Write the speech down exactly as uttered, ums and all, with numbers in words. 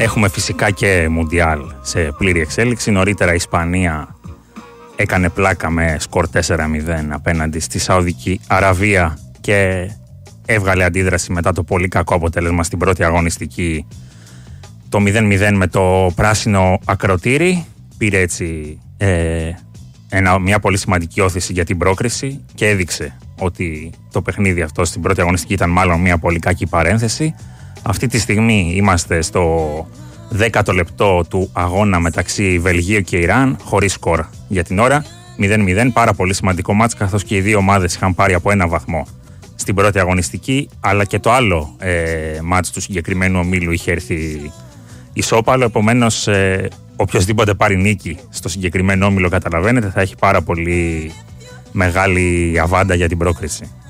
Έχουμε φυσικά και Μουντιάλ σε πλήρη εξέλιξη. Νωρίτερα η Ισπανία έκανε πλάκα με σκορ τέσσερα μηδέν απέναντι στη Σαουδική Αραβία και έβγαλε αντίδραση μετά το πολύ κακό αποτέλεσμα στην πρώτη αγωνιστική, το μηδέν μηδέν με το πράσινο ακροτήρι. Πήρε έτσι ε, ένα, μια πολύ σημαντική όθηση για την πρόκριση και έδειξε ότι το παιχνίδι αυτό στην πρώτη αγωνιστική ήταν μάλλον μια πολύ κακή παρένθεση. Αυτή τη στιγμή είμαστε στο δέκατο λεπτό του αγώνα μεταξύ Βελγίου και Ιράν, χωρίς σκορ για την ώρα, μηδέν μηδέν, πάρα πολύ σημαντικό μάτς, καθώς και οι δύο ομάδες είχαν πάρει από ένα βαθμό στην πρώτη αγωνιστική, αλλά και το άλλο ε, μάτς του συγκεκριμένου ομίλου είχε έρθει ισόπαλο, επομένως ε, οποιοσδήποτε πάρει νίκη στο συγκεκριμένο όμιλο, καταλαβαίνετε, θα έχει πάρα πολύ μεγάλη αβάντα για την πρόκριση.